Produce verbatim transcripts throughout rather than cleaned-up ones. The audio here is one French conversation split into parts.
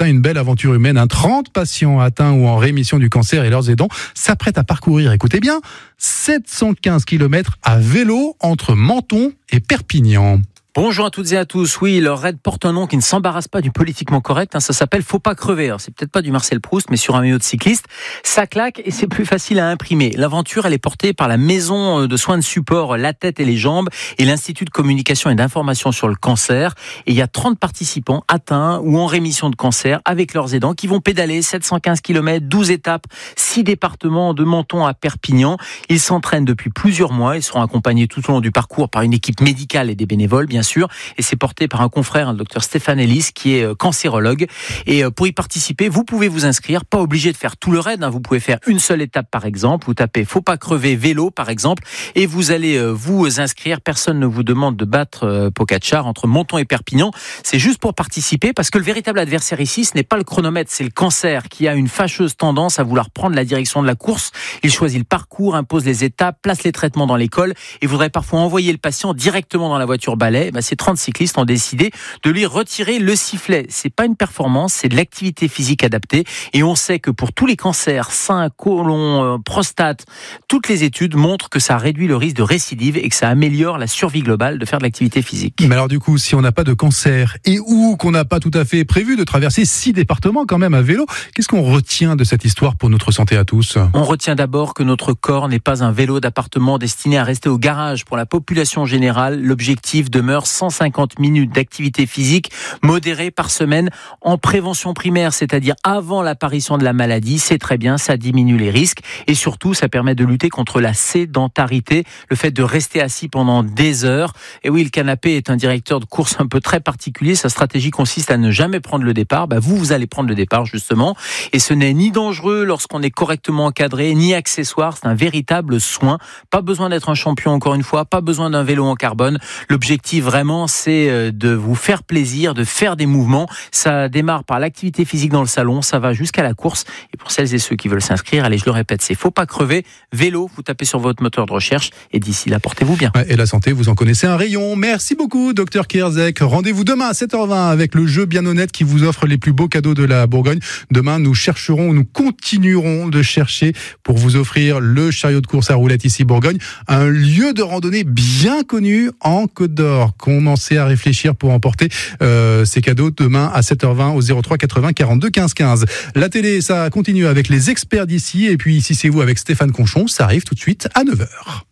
matin, une belle aventure humaine. Un trente patients atteints ou en rémission du cancer et leurs aidants s'apprêtent à parcourir, écoutez bien, sept cent quinze kilomètres à vélo entre Menton et Perpignan. Bonjour à toutes et à tous. Oui, leur raid porte un nom qui ne s'embarrasse pas du politiquement correct. Hein, ça s'appelle Faut pas crever. Alors, c'est peut-être pas du Marcel Proust, mais sur un maillot de cycliste, ça claque et c'est plus facile à imprimer. L'aventure, elle est portée par la maison de soins de support La Tête et les Jambes et l'Institut de communication et d'information sur le cancer. Et il y a trente participants atteints ou en rémission de cancer avec leurs aidants qui vont pédaler sept cent quinze kilomètres, douze étapes, six départements de Menton à Perpignan. Ils s'entraînent depuis plusieurs mois. Ils seront accompagnés tout au long du parcours par une équipe médicale et des bénévoles, bien sûr, et c'est porté par un confrère, le docteur Stéphane Ellis, qui est cancérologue. Et pour y participer, vous pouvez vous inscrire, pas obligé de faire tout le raid, hein. Vous pouvez faire une seule étape par exemple, vous tapez Faut pas crever vélo par exemple, et vous allez vous inscrire. Personne ne vous demande de battre Pogačar entre Menton et Perpignan, c'est juste pour participer, parce que le véritable adversaire ici, ce n'est pas le chronomètre, c'est le cancer qui a une fâcheuse tendance à vouloir prendre la direction de la course. Il choisit le parcours, impose les étapes, place les traitements dans l'école, et voudrait parfois envoyer le patient directement dans la voiture balai. Bah, ces trente cyclistes ont décidé de lui retirer le sifflet. C'est pas une performance, c'est de l'activité physique adaptée. Et on sait que pour tous les cancers, sein, côlon, euh, prostate, toutes les études montrent que ça réduit le risque de récidive et que ça améliore la survie globale de faire de l'activité physique. Mais alors du coup, si on n'a pas de cancer et ou qu'on n'a pas tout à fait prévu de traverser six départements quand même à vélo, qu'est-ce qu'on retient de cette histoire pour notre santé à tous ? On retient d'abord que notre corps n'est pas un vélo d'appartement destiné à rester au garage. Pour la population générale, l'objectif demeure cent cinquante minutes d'activité physique modérée par semaine en prévention primaire, c'est-à-dire avant l'apparition de la maladie. C'est très bien, ça diminue les risques et surtout ça permet de lutter contre la sédentarité, le fait de rester assis pendant des heures. Et oui, le canapé est un directeur de course un peu très particulier. Sa stratégie consiste à ne jamais prendre le départ. Bah, vous, vous allez prendre le départ justement, et ce n'est ni dangereux lorsqu'on est correctement encadré, ni accessoire. C'est un véritable soin. Pas besoin d'être un champion encore une fois, pas besoin d'un vélo en carbone. L'objectif vraiment, c'est de vous faire plaisir, de faire des mouvements. Ça démarre par l'activité physique dans le salon, ça va jusqu'à la course. Et pour celles et ceux qui veulent s'inscrire, allez, je le répète, c'est Faut pas crever. Vélo, vous tapez sur votre moteur de recherche et d'ici là, portez-vous bien. Et la santé, vous en connaissez un rayon. Merci beaucoup, docteur Kierzek. Rendez-vous demain à sept heures vingt avec le jeu Bien Honnête qui vous offre les plus beaux cadeaux de la Bourgogne. Demain, nous chercherons, nous continuerons de chercher pour vous offrir le chariot de course à roulettes ici Bourgogne, un lieu de randonnée bien connu en Côte d'Or. Commencez à réfléchir pour emporter euh, ces cadeaux demain à sept heures vingt au zéro trois quatre-vingts quarante-deux quinze quinze. La télé, ça continue avec les experts d'ici, et puis ici c'est vous avec Stéphane Conchon, ça arrive tout de suite à neuf heures.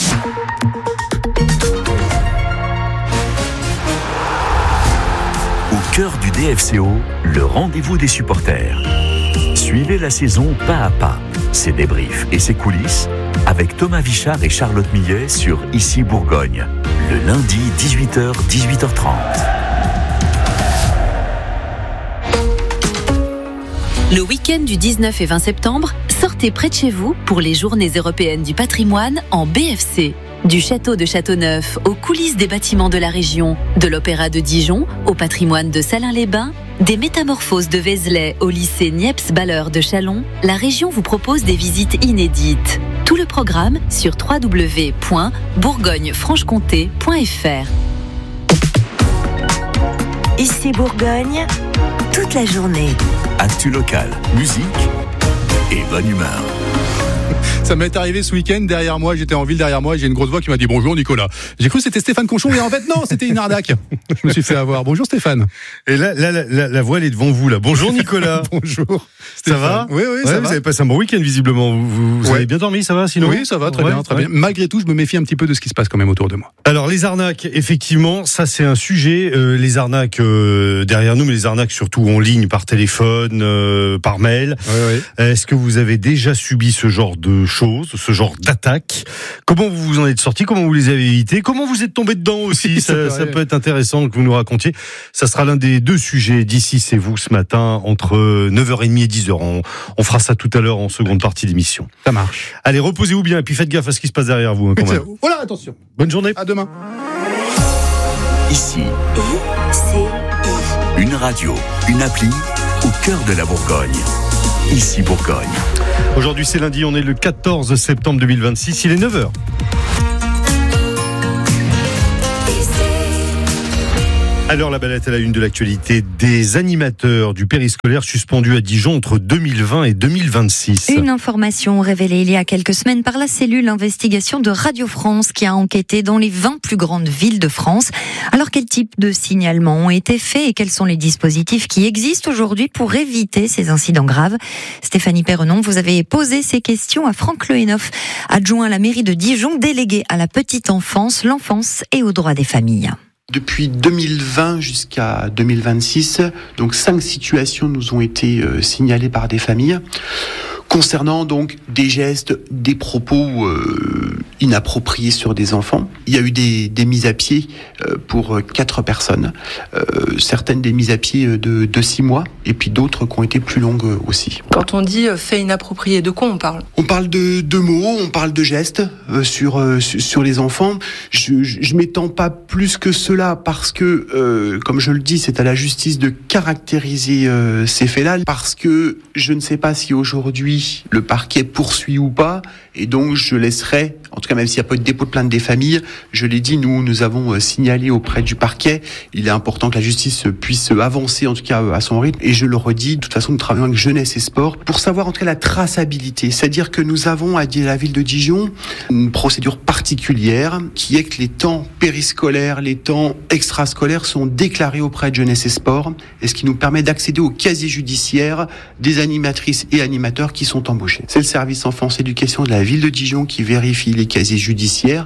Au cœur du D F C O, le rendez-vous des supporters. Suivez la saison pas à pas, ses débriefs et ses coulisses avec Thomas Vichard et Charlotte Millet sur Ici Bourgogne, le lundi dix-huit heures dix-huit heures trente. Le week-end du dix-neuf et vingt septembre, sortez près de chez vous pour les Journées européennes du patrimoine en B F C. Du château de Châteauneuf aux coulisses des bâtiments de la région, de l'Opéra de Dijon au patrimoine de Salins-les-Bains, des métamorphoses de Vézelay au lycée Niepce-Balleur de Châlons, la région vous propose des visites inédites. Tout le programme sur w w w point bourgogne franche comté point f r. Ici Bourgogne, toute la journée. Actu local, musique et bonne humeur. Ça m'est arrivé ce week-end, derrière moi, j'étais en ville derrière moi, et j'ai une grosse voix qui m'a dit bonjour Nicolas. J'ai cru que c'était Stéphane Conchon, et en fait non, c'était une arnaque. Je me suis fait avoir. Bonjour Stéphane. Et là, là la, la, la voix elle est devant vous là. Bonjour Nicolas. Bonjour. Ça va ? Oui, oui, ouais, ça vous va. avez passé un bon week-end visiblement. Vous, vous, vous ouais. avez bien dormi, ça va sinon ? Oui, ça va, très ouais, bien, très ouais. bien. Malgré tout, je me méfie un petit peu de ce qui se passe quand même autour de moi. Alors les arnaques, effectivement, ça c'est un sujet. Euh, les arnaques euh, derrière nous, mais les arnaques surtout en ligne, par téléphone, euh, par mail. Ouais, ouais. Est-ce que vous avez déjà subi ce genre de choses, ce genre d'attaques ? Comment vous vous en êtes sortis ? Comment vous les avez évitées ? Comment vous êtes tombé dedans aussi ? Ça, ça peut être intéressant que vous nous racontiez. Ça sera l'un des deux sujets d'ici c'est vous ce matin entre neuf heures trente et dix heures. On, on fera ça tout à l'heure en seconde partie d'émission. Ça marche. Allez, reposez-vous bien et puis faites gaffe à ce qui se passe derrière vous. Hein, quand même. Voilà, attention. Bonne journée. À demain. Ici, I C I. une radio, une appli au cœur de la Bourgogne. Ici Bourgogne. Aujourd'hui c'est lundi, on est le quatorze septembre deux mille vingt-six, il est neuf heures. Alors la balette à la une de l'actualité, des animateurs du périscolaire suspendus à Dijon entre deux mille vingt et deux mille vingt-six. Une information révélée il y a quelques semaines par la cellule investigation de Radio France qui a enquêté dans les vingt plus grandes villes de France. Alors quel type de signalements ont été faits et quels sont les dispositifs qui existent aujourd'hui pour éviter ces incidents graves? Stéphanie Perrenon, vous avez posé ces questions à Franck Lehénoff, adjoint à la mairie de Dijon, délégué à la petite enfance, l'enfance et aux droits des familles. Depuis deux mille vingt jusqu'à deux mille vingt-six, donc cinq situations nous ont été euh, signalées par des familles concernant donc des gestes, des propos euh, inappropriés sur des enfants. Il y a eu des, des mises à pied euh, pour quatre personnes, euh, certaines des mises à pied de, de six mois, et puis d'autres qui ont été plus longues aussi. Quand on dit fait inapproprié, de quoi on parle ? On parle de, de mots, on parle de gestes euh, sur, euh, sur les enfants. Je, je, je m'étends pas plus que cela parce que, euh, comme je le dis, c'est à la justice de caractériser euh, ces faits-là, parce que je ne sais pas si aujourd'hui le parquet poursuit ou pas, et donc je laisserai, en tout cas même s'il n'y a pas eu de dépôt de plainte des familles, je l'ai dit, nous nous avons signalé auprès du parquet. Il est important que la justice puisse avancer en tout cas à son rythme, et je le redis, de toute façon nous travaillons avec jeunesse et sport pour savoir en tout cas la traçabilité, c'est-à-dire que nous avons à la ville de Dijon une procédure particulière qui est que les temps périscolaires, les temps extrascolaires sont déclarés auprès de jeunesse et sport, et ce qui nous permet d'accéder au casier judiciaire des animatrices et animateurs qui sont embauchés. C'est le service enfance éducation de la ville de Dijon qui vérifie les casiers judiciaires.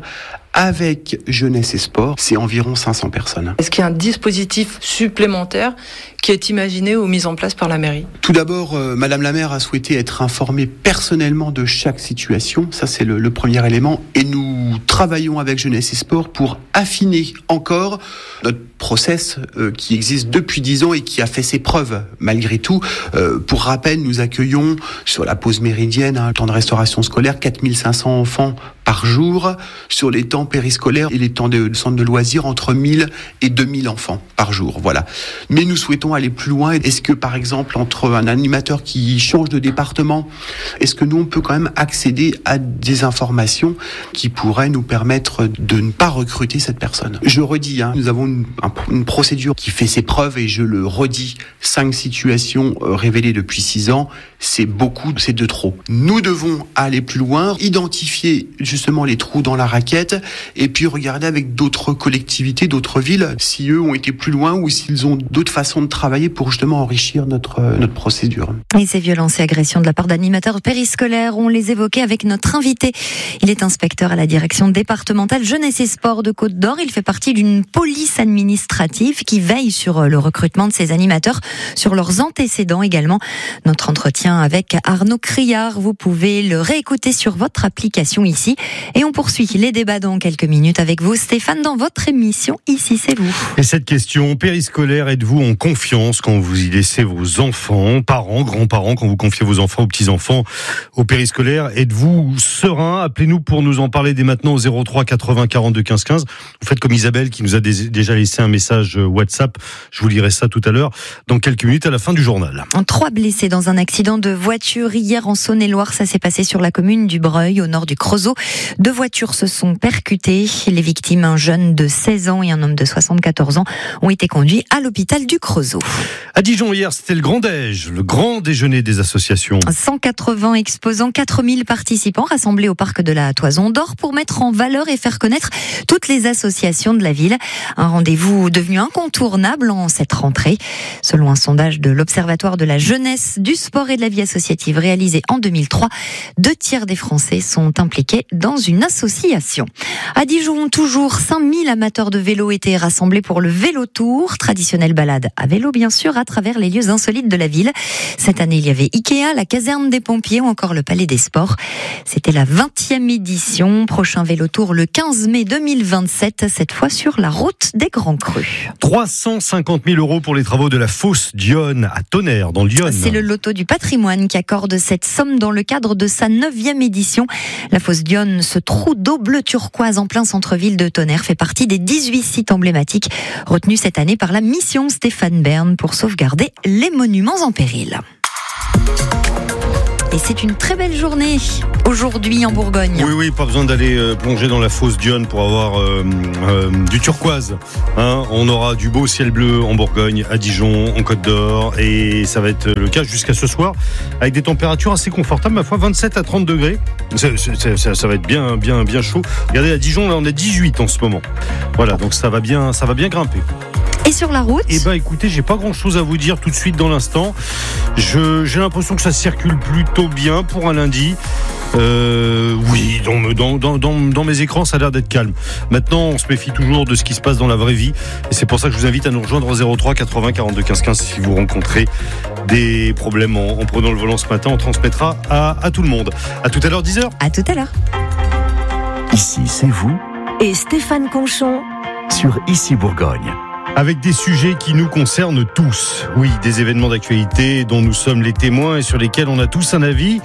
Avec jeunesse et sport, c'est environ cinq cents personnes. Est-ce qu'il y a un dispositif supplémentaire qui est imaginé ou mis en place par la mairie ? Tout d'abord, euh, Madame la maire a souhaité être informée personnellement de chaque situation. Ça, c'est le, le premier élément. Et nous travaillons avec jeunesse et sport pour affiner encore notre process euh, qui existe depuis dix ans et qui a fait ses preuves malgré tout. Euh, pour rappel, nous accueillons sur la pause méridienne, un hein, temps de restauration scolaire, quatre mille cinq cents enfants par jour. Sur les temps périscolaires et les temps de centre de loisirs, entre mille et deux mille enfants par jour. Voilà. Mais nous souhaitons aller plus loin. Est-ce que, par exemple, entre un animateur qui change de département, est-ce que nous, on peut quand même accéder à des informations qui pourraient nous permettre de ne pas recruter cette personne ? Je redis, hein, nous avons une, une procédure qui fait ses preuves, et je le redis, cinq situations révélées depuis six ans, c'est beaucoup, c'est de trop. Nous devons aller plus loin, identifier justement les trous dans la raquette, et puis regarder avec d'autres collectivités, d'autres villes, si eux ont été plus loin ou s'ils ont d'autres façons de travailler pour justement enrichir notre, notre procédure. Et ces violences et agressions de la part d'animateurs périscolaires, on les évoquait avec notre invité. Il est inspecteur à la direction départementale jeunesse et sport de Côte-d'Or. Il fait partie d'une police administrative qui veille sur le recrutement de ces animateurs, sur leurs antécédents également. Notre entretien avec Arnaud Criard, vous pouvez le réécouter sur votre application ici. Et on poursuit les débats dans quelques minutes avec vous, Stéphane, dans votre émission Ici c'est vous. Et cette question, périscolaire, êtes-vous en confiance quand vous y laissez vos enfants, parents, grands-parents, quand vous confiez vos enfants aux petits-enfants au périscolaire? Êtes-vous serein? Appelez-nous pour nous en parler dès maintenant au zéro trois quatre-vingts quarante-deux quinze quinze. Vous faites comme Isabelle qui nous a déjà laissé un message WhatsApp. Je vous lirai ça tout à l'heure, dans quelques minutes à la fin du journal. Trois blessés dans un accident de voiture hier en Saône-et-Loire. Ça s'est passé sur la commune du Breuil, au nord du Creusot. Deux voitures se sont percutées. Les victimes, un jeune de seize ans et un homme de soixante-quatorze ans, ont été conduits à l'hôpital du Creusot. À Dijon hier, c'était le grand déj, le grand déjeuner des associations. cent quatre-vingts exposants, quatre mille participants rassemblés au parc de la Toison d'Or pour mettre en valeur et faire connaître toutes les associations de la ville. Un rendez-vous devenu incontournable en cette rentrée. Selon un sondage de l'Observatoire de la jeunesse, du sport et de la vie associative réalisé en deux mille trois, deux tiers des Français sont impliqués dans une association. À Dijon, toujours cinq mille amateurs de vélo étaient rassemblés pour le Vélo Tour, traditionnelle balade à vélo bien sûr, à travers les lieux insolites de la ville. Cette année, il y avait Ikea, la caserne des pompiers ou encore le Palais des Sports. C'était la vingtième édition. Prochain Vélo Tour le quinze mai deux mille vingt-sept, cette fois sur la route des Grands Crus. trois cent cinquante mille euros pour les travaux de la fosse Dionne à Tonnerre, dans l'Yonne. C'est le loto du patrimoine qui accorde cette somme dans le cadre de sa neuvième édition. La fosse Dionne, ce trou d'eau bleu turquoise en plein centre-ville de Tonnerre, fait partie des dix-huit sites emblématiques retenus cette année par la mission Stéphane Bern pour sauvegarder les monuments en péril. Et c'est une très belle journée aujourd'hui en Bourgogne. Oui, oui, pas besoin d'aller euh, plonger dans la fosse d'Yonne pour avoir euh, euh, du turquoise. Hein, on aura du beau ciel bleu en Bourgogne, à Dijon, en Côte d'Or, et ça va être le cas jusqu'à ce soir, avec des températures assez confortables, ma foi, vingt-sept à trente degrés. Ça, ça, ça, ça va être bien, bien, bien chaud. Regardez, à Dijon, là, on a dix-huit en ce moment. Voilà, donc ça va bien, ça va bien grimper. Et sur la route ? Eh ben, écoutez, j'ai pas grand chose à vous dire tout de suite dans l'instant. Je, j'ai l'impression que ça circule plutôt bien pour un lundi. Euh, oui, dans, dans, dans, dans, dans mes écrans, ça a l'air d'être calme. Maintenant, on se méfie toujours de ce qui se passe dans la vraie vie. Et c'est pour ça que je vous invite à nous rejoindre au zéro trois quatre-vingts quarante-deux quinze quinze si vous rencontrez des problèmes en, en prenant le volant ce matin. On transmettra à, à tout le monde. À tout à l'heure, dix heures. À tout à l'heure. Ici, c'est vous. Et Stéphane Conchon sur Ici Bourgogne. Avec des sujets qui nous concernent tous. Oui, des événements d'actualité dont nous sommes les témoins et sur lesquels on a tous un avis.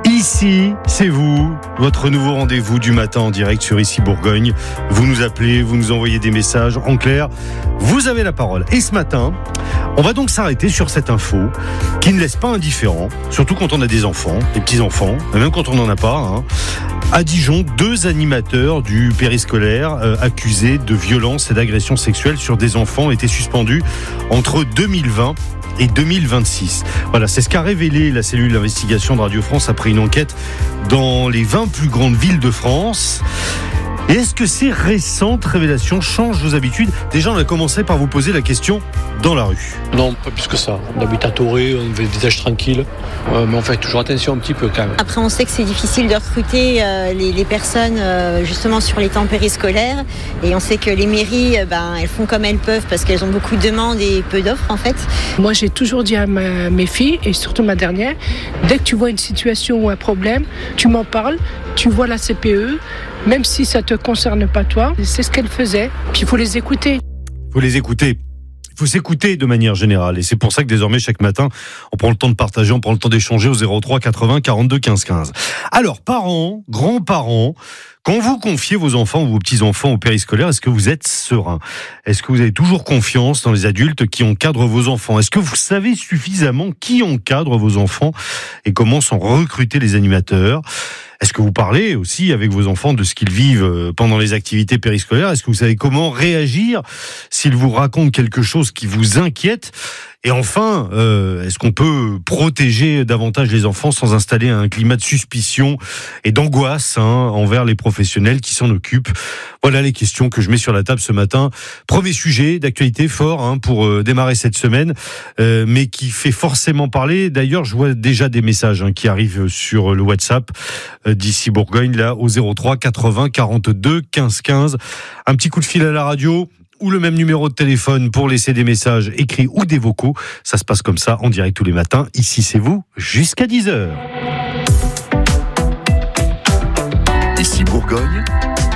Ici, c'est vous, votre nouveau rendez-vous du matin en direct sur Ici Bourgogne. Vous nous appelez, vous nous envoyez des messages. En clair, vous avez la parole. Et ce matin, on va donc s'arrêter sur cette info qui ne laisse pas indifférent, surtout quand on a des enfants, des petits-enfants, même quand on n'en a pas. Hein. À Dijon, deux animateurs du périscolaire euh, accusés de violence et d'agression sexuelle sur des enfants ont été suspendus entre deux mille vingt et deux mille vingt-six. Voilà, c'est ce qu'a révélé la cellule d'investigation de Radio France après une enquête dans les vingt plus grandes villes de France. Et est-ce que ces récentes révélations changent vos habitudes ? Déjà, on a commencé par vous poser la question dans la rue. Non, pas plus que ça. On habite à Toré, on a le visage tranquille, euh, mais on fait toujours attention un petit peu quand même. Après, on sait que c'est difficile de recruter euh, les, les personnes euh, justement sur les temps périscolaires, et on sait que les mairies, euh, ben, elles font comme elles peuvent parce qu'elles ont beaucoup de demandes et peu d'offres en fait. Moi, j'ai toujours dit à ma, mes filles, et surtout ma dernière, dès que tu vois une situation ou un problème, tu m'en parles, tu vois la C P E, même si ça te concerne pas toi, c'est ce qu'elle faisait. Puis il faut les écouter. Il faut les écouter. Il faut s'écouter de manière générale. Et c'est pour ça que désormais, chaque matin, on prend le temps de partager, on prend le temps d'échanger au zéro trois quatre-vingts quarante-deux quinze quinze. Alors, parents, grands-parents, quand vous confiez vos enfants ou vos petits-enfants au périscolaire, est-ce que vous êtes serein ? Est-ce que vous avez toujours confiance dans les adultes qui encadrent vos enfants ? Est-ce que vous savez suffisamment qui encadre vos enfants et comment sont recrutés les animateurs ? Est-ce que vous parlez aussi avec vos enfants de ce qu'ils vivent pendant les activités périscolaires ? Est-ce que vous savez comment réagir s'ils vous racontent quelque chose qui vous inquiète ? Et enfin, euh, est-ce qu'on peut protéger davantage les enfants sans installer un climat de suspicion et d'angoisse hein, envers les professionnels qui s'en occupent ? Voilà les questions que je mets sur la table ce matin. Premier sujet d'actualité fort hein, pour euh, démarrer cette semaine, euh, mais qui fait forcément parler. D'ailleurs, je vois déjà des messages hein, qui arrivent sur le WhatsApp euh, d'Ici Bourgogne, là, au zéro trois quatre-vingts quarante-deux quinze quinze. Un petit coup de fil à la radio ou le même numéro de téléphone pour laisser des messages écrits ou des vocaux. Ça se passe comme ça, en direct tous les matins. Ici, c'est vous, jusqu'à dix heures. Ici Bourgogne,